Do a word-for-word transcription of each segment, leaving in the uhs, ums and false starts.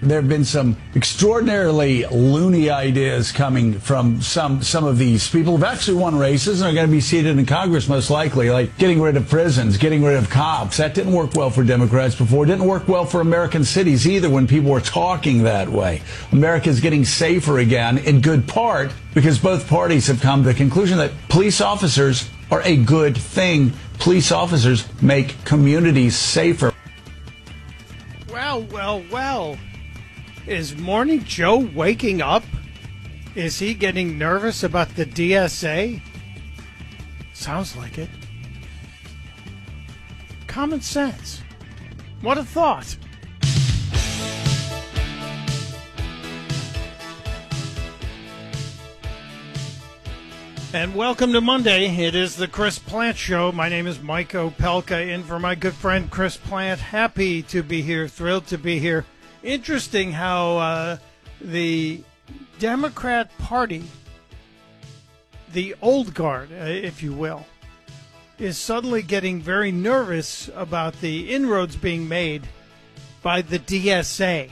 there have been some extraordinarily loony ideas coming from some some of these people who've actually won races and are going to be seated in Congress most likely, like getting rid of prisons, getting rid of cops. That didn't work well for Democrats before. It didn't work well for American cities either when people were talking that way. America's getting safer again, in good part because both parties have come to the conclusion that police officers are a good thing. Police officers make communities safer. Well, well, well. Is Morning Joe waking up? Is he getting nervous about the D S A? Sounds like it. Common sense. What a thought. And welcome to Monday. It is the Chris Plante Show. My name is Mike Opelka, in for my good friend Chris Plante. Happy to be here, thrilled to be here. Interesting how uh, the Democrat Party, the old guard, uh, if you will, is suddenly getting very nervous about the inroads being made by the D S A.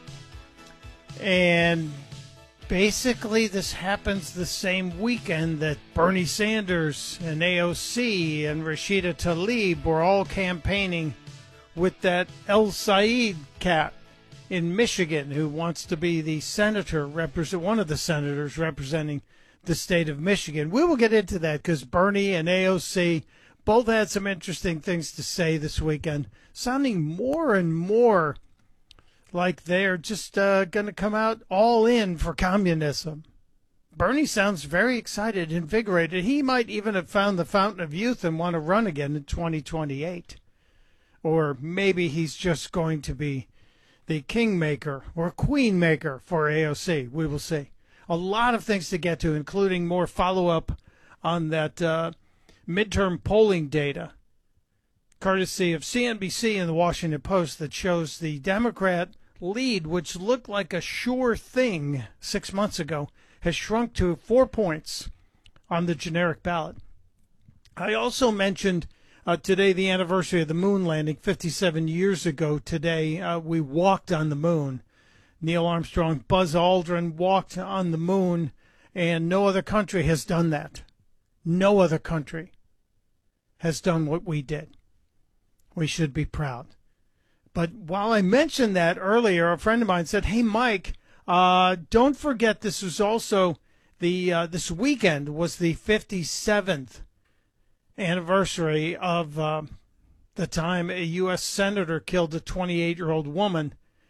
And basically, this happens the same weekend that Bernie Sanders and A O C and Rashida Tlaib were all campaigning with that El Said cat in Michigan who wants to be the senator, represent one of the senators representing the state of Michigan. We will get into that because Bernie and A O C both had some interesting things to say this weekend, sounding more and more like they're just uh, going to come out all in for communism. Bernie sounds very excited, invigorated. He might even have found the fountain of youth and want to run again in twenty twenty-eight. Or maybe he's just going to be the kingmaker or queenmaker for A O C. We will see. A lot of things to get to, including more follow-up on that uh, midterm polling data, courtesy of C N B C and the Washington Post, that shows the Democrat lead, which looked like a sure thing six months ago, has shrunk to four points on the generic ballot. I also mentioned uh, today the anniversary of the moon landing. fifty-seven years ago today, uh, we walked on the moon. Neil Armstrong, Buzz Aldrin walked on the moon, and no other country has done that. No other country has done what we did. We should be proud. But while I mentioned that earlier, a friend of mine said, "Hey, Mike, uh, don't forget this was also the uh, this weekend was the fifty-seventh anniversary of uh, the time a U S senator killed a twenty-eight-year-old woman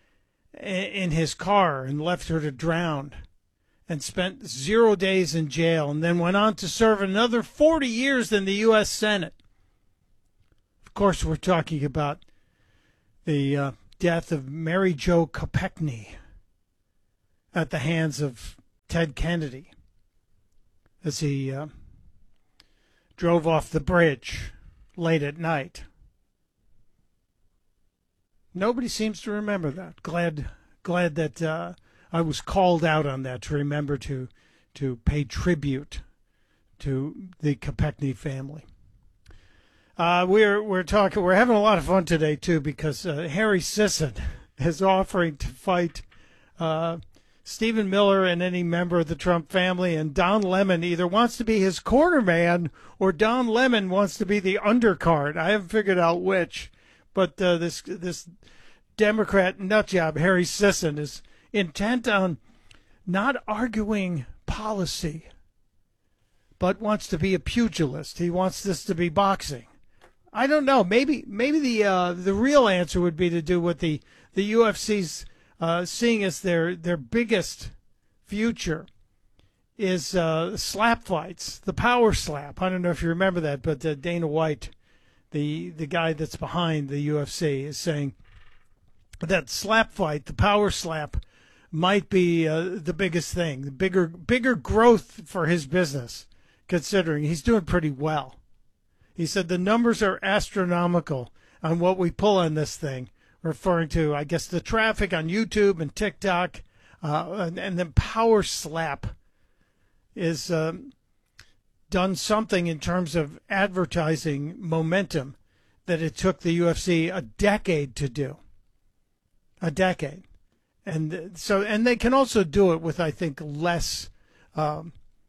in his car and left her to drown, and spent zero days in jail, and then went on to serve another forty years in the U S Senate." Of course, we're talking about the uh, death of Mary Jo Kopechne at the hands of Ted Kennedy as he uh, drove off the bridge late at night. Nobody seems to remember that. Glad, glad that uh, I was called out on that, to remember to to pay tribute to the Kopechne family. Uh, we're we're talking. We're having a lot of fun today too, because uh, Harry Sisson is offering to fight uh, Stephen Miller and any member of the Trump family, and Don Lemon either wants to be his corner man or Don Lemon wants to be the undercard. I haven't figured out which, but uh, this this Democrat nutjob Harry Sisson is intent on not arguing policy, but wants to be a pugilist. He wants this to be boxing. I don't know. Maybe maybe the uh, the real answer would be to do what the the U F C's uh, seeing as their their biggest future is uh, slap fights, the power slap. I don't know if you remember that, but uh, Dana White, the the guy that's behind the U F C, is saying that slap fight, the power slap, might be uh, the biggest thing, the bigger bigger growth for his business, considering he's doing pretty well. He said the numbers are astronomical on what we pull on this thing, referring to, I guess, the traffic on YouTube and TikTok, uh, and, and then Power Slap is um, done something in terms of advertising momentum that it took the U F C a decade to do. A decade. And so, and they can also do it with, I think, less, um,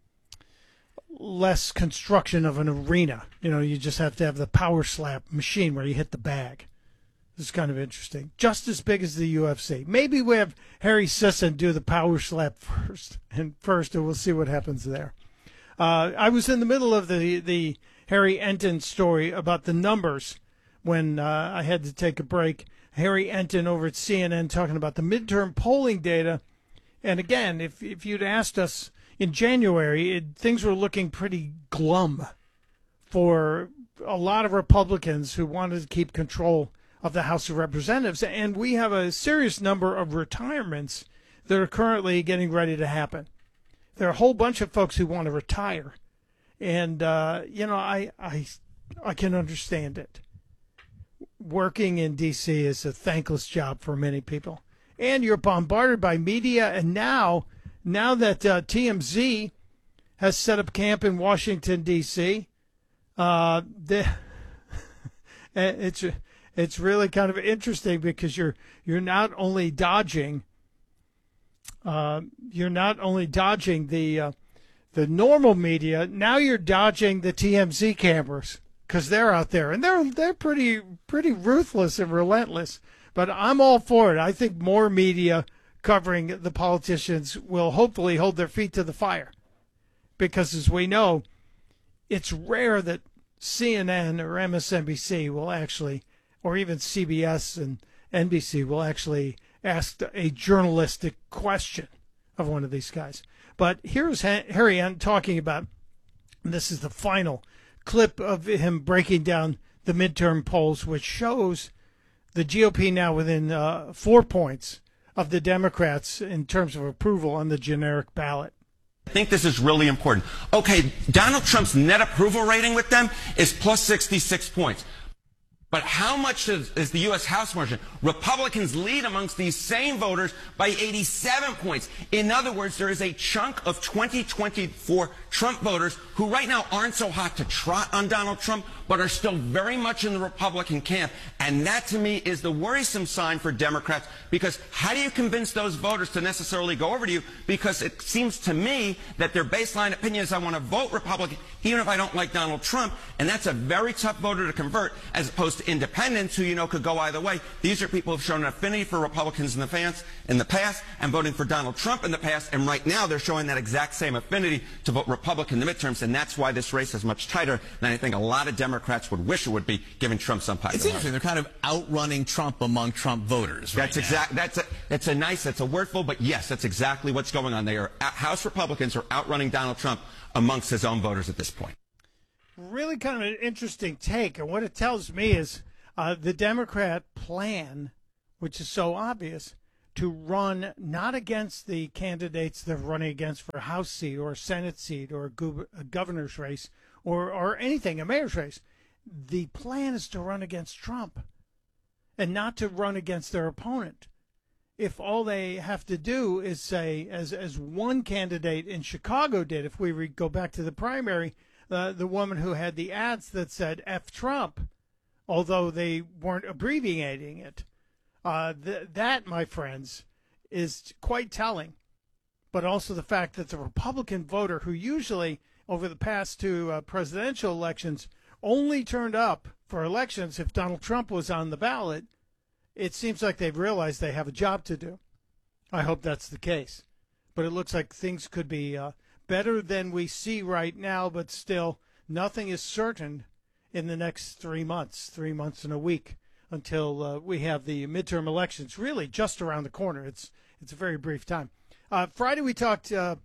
less construction of an arena. You know, you just have to have the power slap machine where you hit the bag. This is kind of interesting. Just as big as the U F C. Maybe we have Harry Sisson do the power slap first, and first, and we'll see what happens there. Uh, I was in the middle of the the Harry Enton story about the numbers when uh, I had to take a break. Harry Enton over at C N N talking about the midterm polling data. And again, if if you'd asked us in January, it, things were looking pretty glum for a lot of Republicans who wanted to keep control of the House of Representatives. And we have a serious number of retirements that are currently getting ready to happen. There are a whole bunch of folks who want to retire. And, uh, you know, I, I, I can understand it. Working in D C is a thankless job for many people. And you're bombarded by media. And now, now that uh, T M Z has set up camp in Washington, D C, uh, the, it's it's really kind of interesting because you're you're not only dodging uh, you're not only dodging the uh, the normal media, now you're dodging the T M Z cameras. Because they're out there, and they're they're pretty pretty ruthless and relentless. But I'm all for it. I think more media covering the politicians will hopefully hold their feet to the fire. Because as we know, it's rare that C N N or M S N B C will actually, or even C B S and N B C will actually ask a journalistic question of one of these guys. But here's Harry Enton talking about, and this is the final clip of him breaking down the midterm polls, which shows the G O P now within uh, four points of the Democrats in terms of approval on the generic ballot. I think this is really important. Okay, Donald Trump's net approval rating with them is plus sixty-six points. But how much is, is the U S House margin? Republicans lead amongst these same voters by eighty-seven points. In other words, there is a chunk of twenty twenty-four Trump voters who right now aren't so hot to trot on Donald Trump, but are still very much in the Republican camp. And that, to me, is the worrisome sign for Democrats, because how do you convince those voters to necessarily go over to you? Because it seems to me that their baseline opinion is, I want to vote Republican, even if I don't like Donald Trump. And that's a very tough voter to convert, as opposed to independents who, you know, could go either way. These are people who have shown an affinity for Republicans in the, fans, in the past and voting for Donald Trump in the past. And right now they're showing that exact same affinity to vote Republican in the midterms. And that's why this race is much tighter than I think a lot of Democrats would wish it would be, given Trump's unpopular. It's interesting. They're kind of outrunning Trump among Trump voters right That's now. exact. That's a, that's a nice, that's a wordful, but yes, that's exactly what's going on. They are, House Republicans are outrunning Donald Trump amongst his own voters at this point. Really kind of an interesting take. And what it tells me is uh, the Democrat plan, which is so obvious, to run not against the candidates they're running against for a House seat or a Senate seat or a, gu- a governor's race or, or anything, a mayor's race. The plan is to run against Trump and not to run against their opponent. If all they have to do is say, as as one candidate in Chicago did, if we re- go back to the primary, uh, the woman who had the ads that said F Trump, although they weren't abbreviating it, uh, th- that, my friends, is quite telling. But also the fact that the Republican voter, who usually over the past two uh, presidential elections only turned up for elections if Donald Trump was on the ballot, it seems like they've realized they have a job to do. I hope that's the case. But it looks like things could be uh, better than we see right now, but still nothing is certain in the next three months, three months and a week until uh, we have the midterm elections really just around the corner. It's, it's a very brief time. Uh, Friday we talked uh,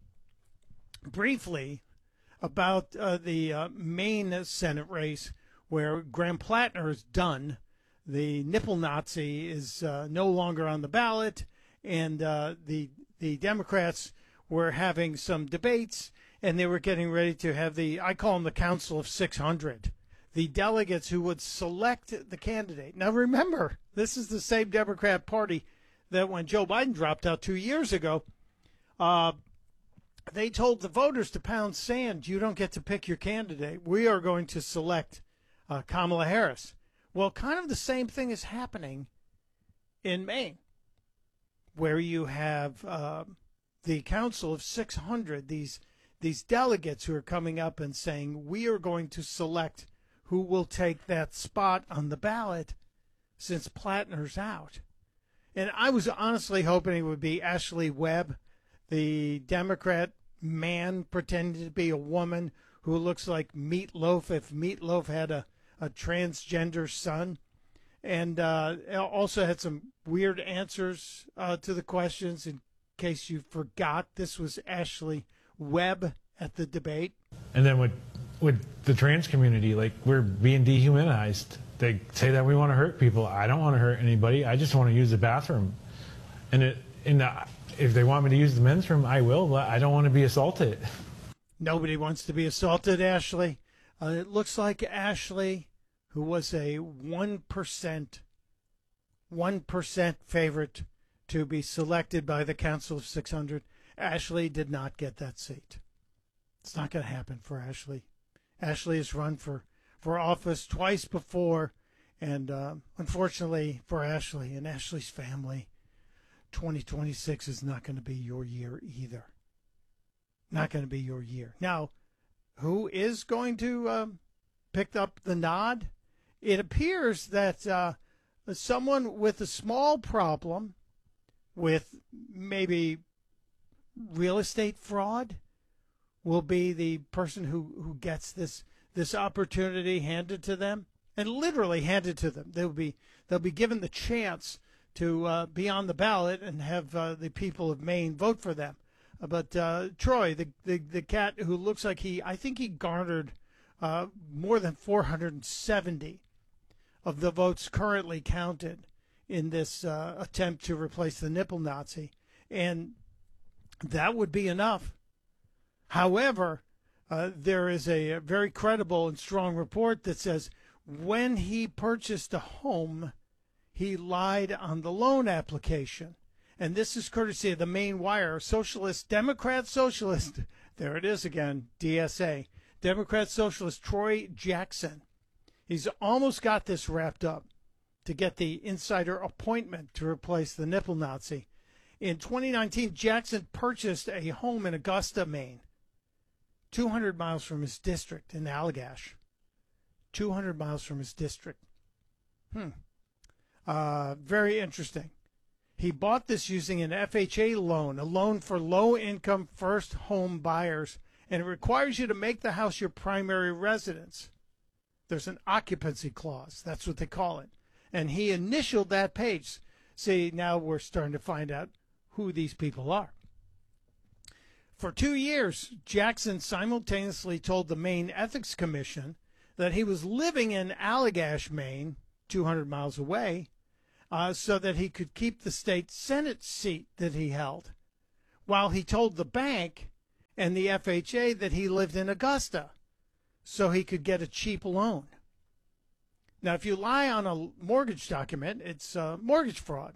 briefly about uh, the uh, Maine Senate race where Graham Plattner is done. The nipple Nazi is uh, no longer on the ballot, and uh, the the Democrats were having some debates, and they were getting ready to have the, I call them the Council of six hundred, the delegates who would select the candidate. Now remember, this is the same Democrat Party that when Joe Biden dropped out two years ago, uh, they told the voters to pound sand. You don't get to pick your candidate. We are going to select uh, Kamala Harris. Well, kind of the same thing is happening in Maine. where you have uh, the Council of six hundred, these these delegates who are coming up and saying, we are going to select who will take that spot on the ballot since Plattner's out. And I was honestly hoping it would be Ashley Webb, the Democrat man pretending to be a woman who looks like Meatloaf if Meatloaf had a, a transgender son. And uh, also had some weird answers uh, to the questions. In case you forgot, this was Ashley Webb at the debate. And then with with the trans community, like, we're being dehumanized. They say that we want to hurt people. I don't want to hurt anybody. I just want to use the bathroom. And it, in the, if they want me to use the men's room, I will, but I don't want to be assaulted. Nobody wants to be assaulted, Ashley. Uh, it looks like Ashley, who was a one percent, one percent favorite to be selected by the Council of six hundred, Ashley did not get that seat. It's not going to happen for Ashley. Ashley has run for, for office twice before, and uh, unfortunately for Ashley and Ashley's family, twenty twenty-six is not going to be your year either. Not going to be your year. Now, who is going to um, pick up the nod? It appears that uh, someone with a small problem with maybe real estate fraud will be the person who, who gets this this opportunity handed to them, and literally handed to them. They'll be they'll be given the chance to uh, be on the ballot and have uh, the people of Maine vote for them. Uh, but uh, Troy, the, the the cat who looks like he, I think he garnered uh, more than four hundred seventy of the votes currently counted in this uh, attempt to replace the nipple Nazi, and that would be enough. However, uh, there is a, a very credible and strong report that says when he purchased a home, he lied on the loan application. And this is courtesy of the Maine Wire, socialist, Democrat socialist, there it is again, D S A, Democrat socialist Troy Jackson. He's almost got this wrapped up to get the insider appointment to replace the nipple Nazi. In twenty nineteen, Jackson purchased a home in Augusta, Maine, two hundred miles from his district in Allagash. two hundred miles from his district. Hmm. Uh, very interesting. He bought this using an F H A loan, a loan for low-income first home buyers, and it requires you to make the house your primary residence. There's an occupancy clause. That's what they call it. And he initialed that page. See, now we're starting to find out who these people are. For two years, Jackson simultaneously told the Maine Ethics Commission that he was living in Allagash, Maine, two hundred miles away, uh, so that he could keep the state Senate seat that he held, while he told the bank and the F H A that he lived in Augusta, so he could get a cheap loan. Now, if you lie on a mortgage document, it's uh, mortgage fraud.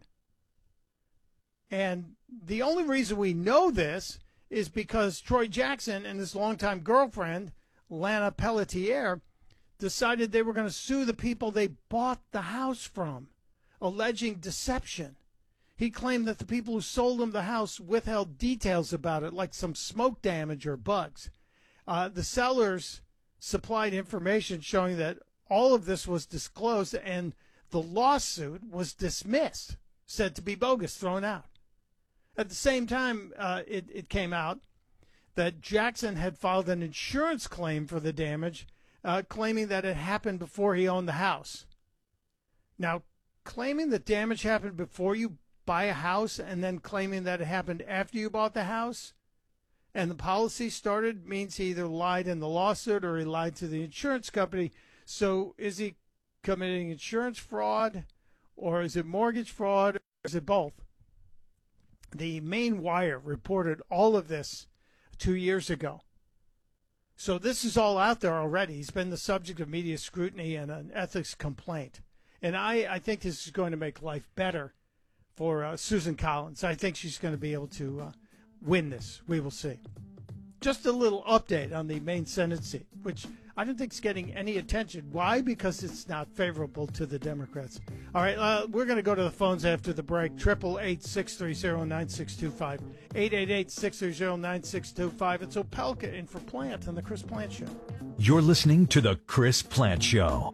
And the only reason we know this is because Troy Jackson and his longtime girlfriend, Lana Pelletier, decided they were going to sue the people they bought the house from, alleging deception. He claimed that the people who sold him the house withheld details about it, like some smoke damage or bugs. Uh, the sellers supplied information showing that all of this was disclosed, and the lawsuit was dismissed, said to be bogus, thrown out. At the same time, uh, it, it came out that Jackson had filed an insurance claim for the damage, uh, claiming that it happened before he owned the house. Now, claiming that damage happened before you buy a house and then claiming that it happened after you bought the house and the policy started means he either lied in the lawsuit or he lied to the insurance company. So is he committing insurance fraud, or is it mortgage fraud, or is it both? The Maine Wire reported all of this two years ago. So this is all out there already. He's been the subject of media scrutiny and an ethics complaint. And I, I think this is going to make life better for uh, Susan Collins. I think she's going to be able to uh, win this. We will see. Just a little update on the Maine Senate seat, which I don't think it's getting any attention. Why? Because it's not favorable to the Democrats. All right, uh, we're going to go to the phones after the break. eight eight eight, six three zero, nine six two five. eight eight eight, six three zero, nine six two five. It's Opelka in for Plant on the Chris Plant Show. You're listening to the Chris Plant Show.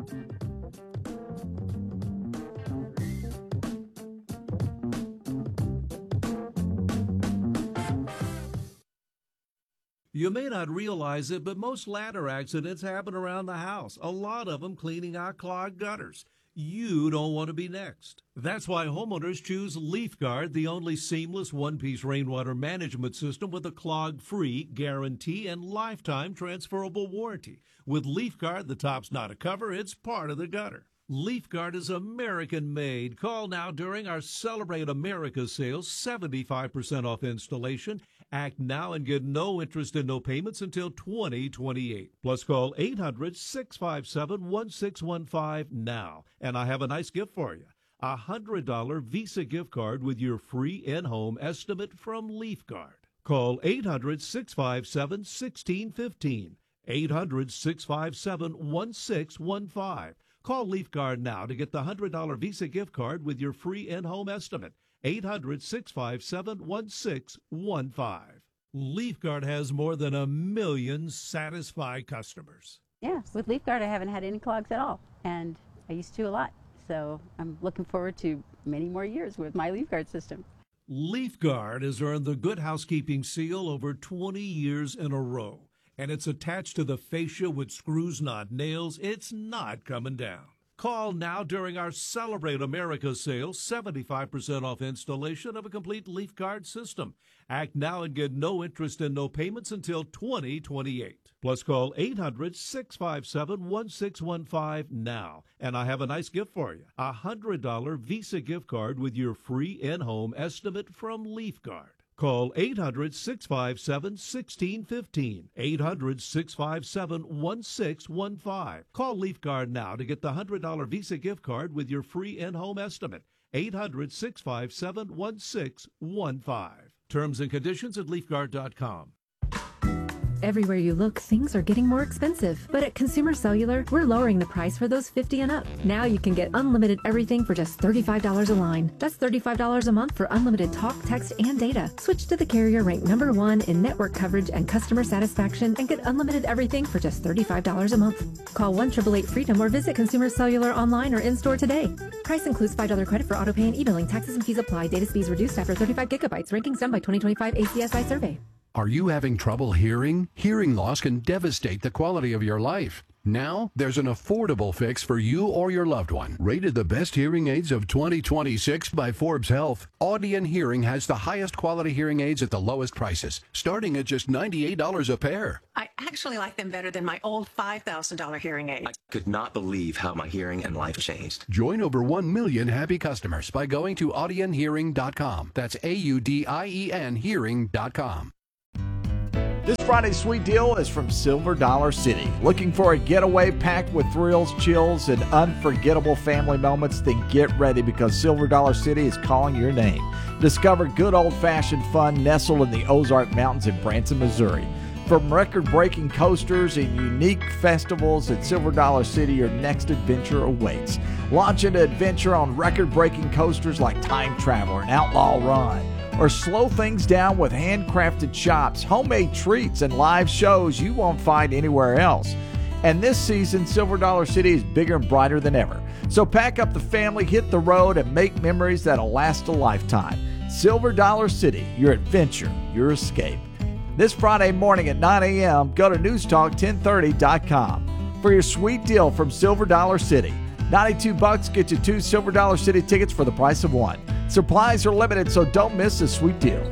You may not realize it, but most ladder accidents happen around the house, a lot of them cleaning out clogged gutters. You don't want to be next. That's why homeowners choose LeafGuard, the only seamless one-piece rainwater management system with a clog-free guarantee and lifetime transferable warranty. With LeafGuard, the top's not a cover, it's part of the gutter. LeafGuard is American-made. Call now during our Celebrate America sales, seventy-five percent off installation. Act now and get no interest and no payments until twenty twenty-eight. Plus call eight hundred, six five seven, one six one five now. And I have a nice gift for you. A one hundred dollars Visa gift card with your free in-home estimate from LeafGuard. Call eight hundred, six five seven, one six one five. eight hundred, six five seven, one six one five. Call LeafGuard now to get the one hundred dollars Visa gift card with your free in-home estimate. eight hundred, six five seven, one six one five. LeafGuard has more than a million satisfied customers. Yeah, with LeafGuard I haven't had any clogs at all, and I used to a lot. So I'm looking forward to many more years with my LeafGuard system. LeafGuard has earned the Good Housekeeping seal over twenty years in a row, and it's attached to the fascia with screws, not nails. It's not coming down. Call now during our Celebrate America sale, seventy-five percent off installation of a complete LeafGuard system. Act now and get no interest and no payments until twenty twenty-eight. Plus call eight hundred, six five seven, one six one five now. And I have a nice gift for you. A one hundred dollars Visa gift card with your free in-home estimate from LeafGuard. Call eight hundred, six five seven, one six one five. eight hundred, six five seven, one six one five. Call LeafGuard now to get the one hundred dollars Visa gift card with your free in-home estimate. eight hundred, six five seven, one six one five. Terms and conditions at leafguard dot com. Everywhere you look, things are getting more expensive. But at Consumer Cellular, we're lowering the price for those fifty and up. Now you can get unlimited everything for just thirty-five dollars a line. That's thirty-five dollars a month for unlimited talk, text, and data. Switch to the carrier ranked number one in network coverage and customer satisfaction and get unlimited everything for just thirty-five dollars a month. Call one eight eight eight FREEDOM or visit Consumer Cellular online or in-store today. Price includes five dollars credit for auto pay and e-billing. Taxes and fees apply. Data speeds reduced after thirty-five gigabytes. Rankings done by twenty twenty-five A C S I survey. Are you having trouble hearing? Hearing loss can devastate the quality of your life. Now, there's an affordable fix for you or your loved one. Rated the best hearing aids of twenty twenty-six by Forbes Health, Audion Hearing has the highest quality hearing aids at the lowest prices, starting at just ninety-eight dollars a pair. I actually like them better than my old five thousand dollars hearing aid. I could not believe how my hearing and life changed. Join over one million happy customers by going to audion hearing dot com. That's A U D I E N hearing dot com. This Friday's sweet deal is from Silver Dollar City. Looking for a getaway packed with thrills, chills, and unforgettable family moments? Then get ready, because Silver Dollar City is calling your name. Discover good old-fashioned fun nestled in the Ozark Mountains in Branson, Missouri. From record-breaking coasters and unique festivals at Silver Dollar City, your next adventure awaits. Launch into adventure on record-breaking coasters like Time Traveler and Outlaw Run. Or slow things down with handcrafted shops, homemade treats, and live shows you won't find anywhere else. And this season, Silver Dollar City is bigger and brighter than ever. So pack up the family, hit the road, and make memories that'll last a lifetime. Silver Dollar City, your adventure, your escape. This Friday morning at nine a.m., go to news talk ten thirty dot com for your sweet deal from Silver Dollar City. ninety-two bucks get you two Silver Dollar City tickets for the price of one. Supplies are limited, so don't miss this sweet deal.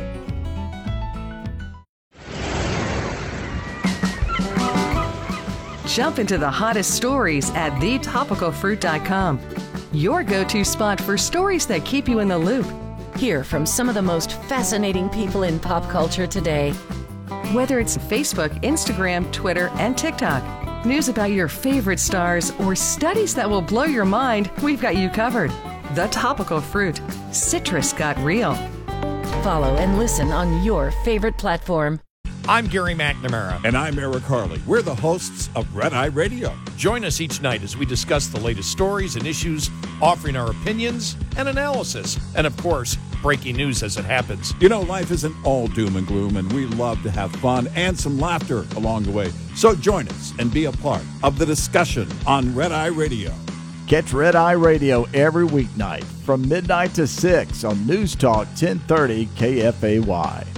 Jump into the hottest stories at the topical fruit dot com. Your go-to spot for stories that keep you in the loop. Hear from some of the most fascinating people in pop culture today. Whether it's Facebook, Instagram, Twitter, and TikTok, news about your favorite stars, or studies that will blow your mind, we've got you covered. The Topical Fruit. Citrus got real. Follow and listen on your favorite platform. I'm Gary McNamara. And I'm Eric Harley. We're the hosts of Red Eye Radio. Join us each night as we discuss the latest stories and issues, offering our opinions and analysis, and of course, breaking news as it happens. You know, life isn't all doom and gloom, and we love to have fun and some laughter along the way. So join us and be a part of the discussion on Red Eye Radio. Catch Red Eye Radio every weeknight from midnight to six on News Talk ten thirty K F A Y.